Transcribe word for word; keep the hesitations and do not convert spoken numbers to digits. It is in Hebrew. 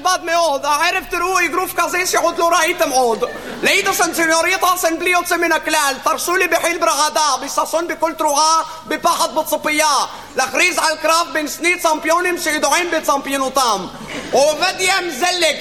מכובד מאוד. הערב תראו אגרוף כזה שעוד לא ראיתם עוד. ליידיס סניוריטה אין בלי יוצא מן הכלל. תרשו לי בחיל ברעדה, בששון בכל תרועה, בפחד בציפייה, להכריז על קרב בין שני צמפיונים שידועים בצמפיונותם. עובדיה מזלג,